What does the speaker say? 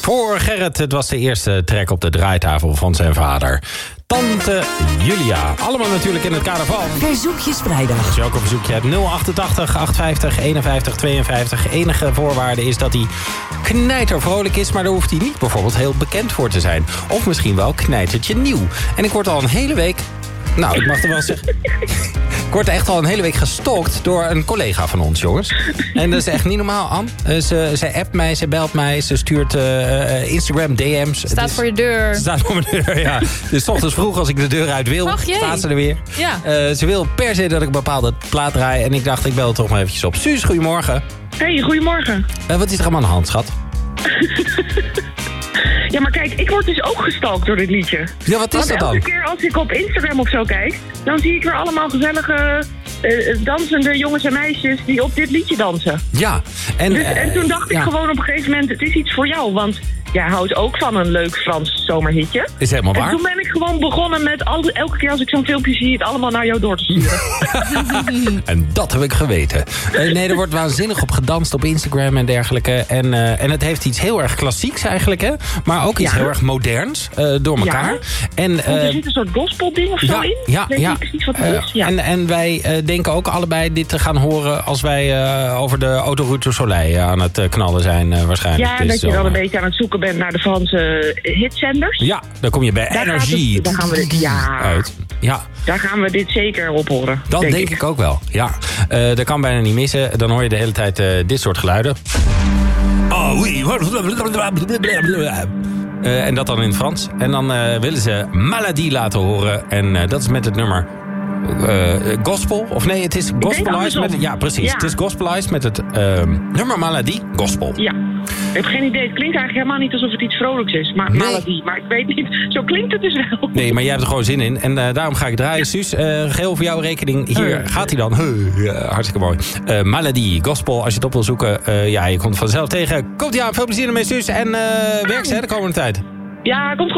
Voor Gerrit, het was de eerste track op de draaitafel van zijn vader. Tante Julia. Allemaal natuurlijk in het kader van Verzoekjesvrijdag. Als je ook een verzoekje hebt, 088 850 51 52. Enige voorwaarde is dat hij knijtervrolijk is, maar daar hoeft hij niet bijvoorbeeld heel bekend voor te zijn. Of misschien wel knijtertje nieuw. En ik word al een hele week... Nou, ik mag er wel zeggen... Ik word echt al een hele week gestalkt door een collega van ons, jongens. En dat is echt niet normaal, Anne. Zij appt mij, ze belt mij, ze stuurt Instagram DM's. Staat voor je deur. Staat voor mijn deur, ja. Dus 's ochtends vroeg als ik de deur uit wil, staat ze er weer. Ja. Ze wil per se dat ik een bepaalde plaat draai. En ik dacht, ik bel het toch maar eventjes op. Suus, goedemorgen. Hey, goedemorgen. Wat is er allemaal aan de hand, schat? Ja, maar kijk, ik word dus ook gestalkt door dit liedje. Ja, wat is dat dan? Elke keer als ik op Instagram of zo kijk, dan zie ik weer allemaal gezellige dansende jongens en meisjes die op dit liedje dansen. Ja. En toen dacht ik gewoon op een gegeven moment, het is iets voor jou, want jij houdt ook van een leuk Frans zomerhitje. Is helemaal waar. En toen ben ik gewoon begonnen met elke keer als ik zo'n filmpje zie, het allemaal naar jou door te sturen. En dat heb ik geweten. Nee, er wordt waanzinnig op gedanst op Instagram en dergelijke. En het heeft iets heel erg klassieks eigenlijk, hè? Maar ook iets heel erg moderns door elkaar. Ja. En, want er zit een soort gospelding of zo in. Ja, weet niet precies wat het is. Ja. En wij denken ook allebei dit te gaan horen als wij over de Autoroute du Soleil aan het knallen zijn waarschijnlijk. Ja, dat je wel een beetje aan het zoeken bent naar de Franse hitzenders. Ja, dan kom je bij Energie daar gaan we dit, uit. Ja. Daar gaan we dit zeker op horen. Dat denk ik ook wel, ja. Dat kan bijna niet missen. Dan hoor je de hele tijd dit soort geluiden. Oh, oui. En dat dan in het Frans. En dan willen ze Maladie laten horen. En dat is met het nummer Gospel. Of nee, het is Gospelized met... Ja, precies. Ja. Het is Gospelized met het nummer Maladie Gospel. Ja. Ik heb geen idee. Het klinkt eigenlijk helemaal niet alsof het iets vrolijks is. Maar Maladie. Maar ik weet niet. Zo klinkt het dus wel. Nee, maar jij hebt er gewoon zin in. En daarom ga ik draaien. Suus, geheel voor jouw rekening. Hier gaat hij dan. Hartstikke mooi. Maladie, Gospel. Als je het op wil zoeken. Ja, je komt vanzelf tegen. Komt ie aan. Veel plezier ermee, Suus. En werk ze de komende tijd. Ja, komt goed.